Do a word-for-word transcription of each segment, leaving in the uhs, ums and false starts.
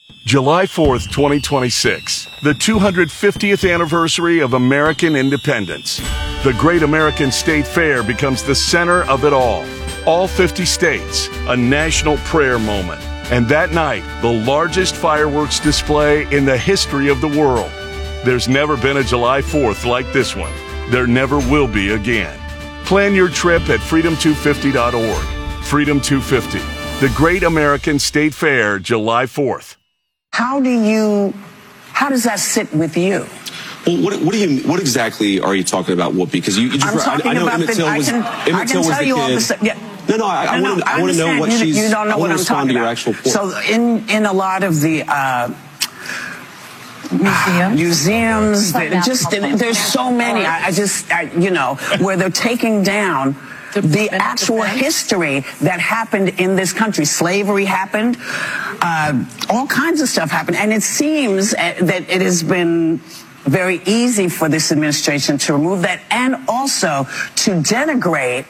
July fourth, twenty twenty-six, the two hundred fiftieth anniversary of American independence. The Great American State Fair becomes the center of it all. All fifty states, a national prayer moment. And that night, the largest fireworks display in the history of the world. There's never been a July fourth like this one. There never will be again. Plan your trip at freedom two fifty dot org. Freedom two fifty, the Great American State Fair, July fourth. How do you, how does that sit with you? Well, what, what do you, what exactly are you talking about, Whoopi? Because you, you just, I'm talking I, I know about Emmett the, Till I was, can, Emmett I can Till was tell the you kid. all the, yeah. No, no, I, I no, want to, I I want to know what you, she's, you don't know I what want to I'm respond talking to your about. actual point. So in, in a lot of the, uh, Museums, museums that just, there's so many, I, I just, I, you know, where they're taking down the actual history that happened in this country. Slavery happened, uh, all kinds of stuff happened, and it seems that it has been very easy for this administration to remove that and also to denigrate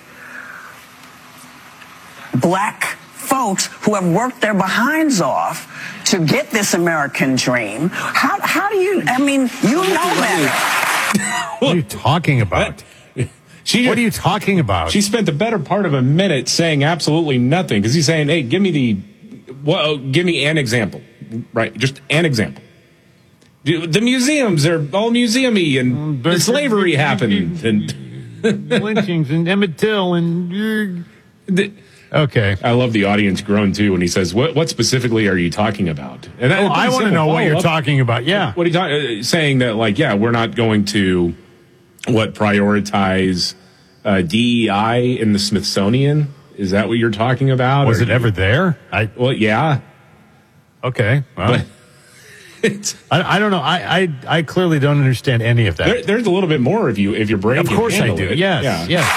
black folks who have worked their behinds off to get this American dream. How, how do you, I mean, you know better. What are you talking about? She, what are you talking about? She spent the better part of a minute saying absolutely nothing because he's saying, hey, give me the, well, give me an example, right? Just an example. The museums are all museum-y and the slavery happened and lynchings and Emmett Till and the, okay. I love the audience groan too when he says, "What what specifically are you talking about?" And oh, I want to know what you're up. talking about. Yeah, what are you talking? Uh, saying that like, yeah, we're not going to what prioritize uh, D E I in the Smithsonian. Is that what you're talking about? Was or, it ever there? I well, yeah. Okay, well. But, I, I don't know. I, I I clearly don't understand any of that. There, there's a little bit more of you if your brain. Of can course I handle do. It. Yes. Yeah. Yes.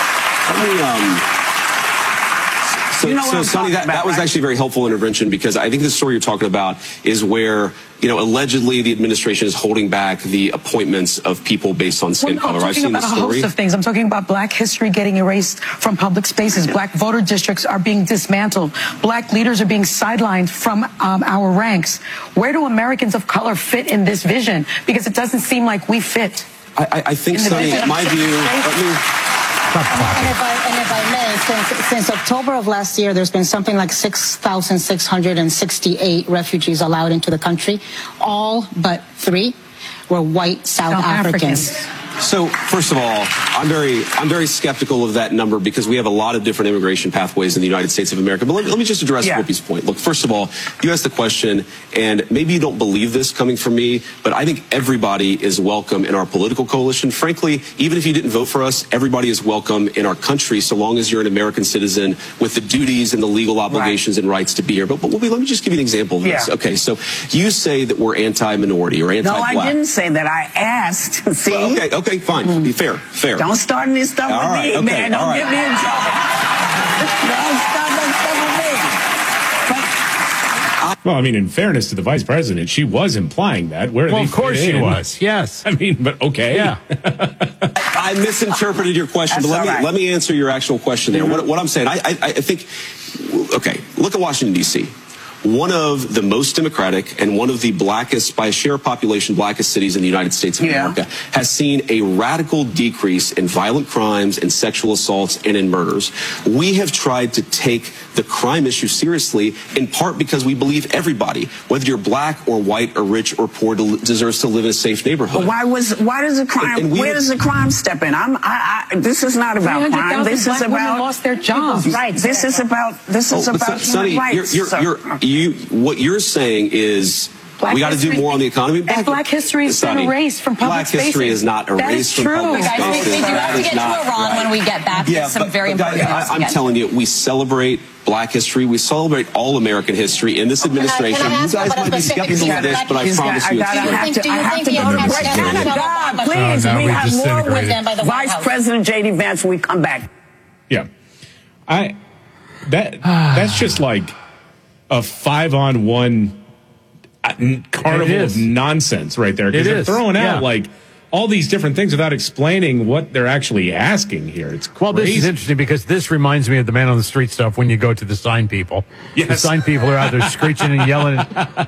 I um, so, you know so Sonny, that, about, that was right? actually a very helpful intervention because I think the story you're talking about is where, you know, allegedly the administration is holding back the appointments of people based on skin well, no, color. I'm I've talking seen about the a story. host of things. I'm talking about black history getting erased from public spaces. Yeah. Black voter districts are being dismantled. Black leaders are being sidelined from um, our ranks. Where do Americans of color fit in this vision? Because it doesn't seem like we fit. I, I, I think, Sonny, my view. Let me, And, and, if I, and if I may, since, since October of last year, there's been something like six thousand six hundred sixty-eight refugees allowed into the country. All but three were white South, South Africans. Africans. So, first of all, I'm very, I'm very skeptical of that number because we have a lot of different immigration pathways in the United States of America. But let me, let me just address yeah. Whoopi's point. Look, first of all, you asked the question, and maybe you don't believe this coming from me, but I think everybody is welcome in our political coalition. Frankly, even if you didn't vote for us, everybody is welcome in our country so long as you're an American citizen with the duties and the legal obligations right. and rights to be here. But, but Whoopi, let me just give you an example of this. Yeah. Okay, so you say that we're anti-minority or anti-black. No, I didn't say that. I asked. See? Well, okay, okay, fine. Mm. Be fair. Fair. Don't start any stuff all with right, me, okay, man. Don't right. get me in trouble. Don't start no stuff with me. But, well, I mean, in fairness to the vice president, she was implying that. Where well, they of course fit she in. was. Yes. I mean, but okay. Yeah. I misinterpreted your question, That's but let me right. let me answer your actual question there. Mm-hmm. What, what I'm saying, I, I I think, okay, look at Washington D C One of the most democratic and one of the blackest, by share of population, blackest cities in the United States of yeah. America has seen a radical decrease in violent crimes and sexual assaults and in murders. We have tried to take the crime issue seriously, in part because we believe everybody, whether you're black or white or rich or poor, deserves to live in a safe neighborhood. But why was why does the crime? And we, where does the crime step in? I'm. I, I, this is not about crime. This is about lost their jobs. Right. This is about. This is oh, about Sonny, human rights. You're, you're, you're, you, what you're saying is Black we got to do more on the economy. And black history has been erased from public black spaces. history is not erased from true. public Guys, spaces. we, we do That have to is get to not Iran right. when we get back. Yeah, There's some but, very but guys, important I, things I'm again. telling you, we celebrate black history. We celebrate all American history in this administration. Can I you ask guys about might a be specific skeptical of this, but I He's promise got, you I it's gotta true. have to, Do you I have think to he go to has break. had sex God, with please, Oh, no, we we have more disintegrated. with them by the White Vice House. President J D Vance when we come back. Yeah. I that that's just like a five on one carnival of nonsense right there. Because It they're is. throwing out Yeah. like all these different things without explaining what they're actually asking here. It's crazy. Well, this is interesting because this reminds me of the man on the street stuff when you go to the sign people. Yes. The sign people are out there screeching and yelling.